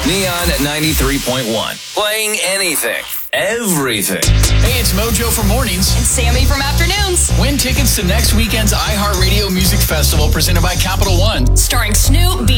Neon at 93.1. Playing anything, everything. Hey, it's Mojo for mornings. And Sammy from afternoons. Win tickets to next weekend's iHeartRadio Music Festival presented by Capital One. Starring Snoop,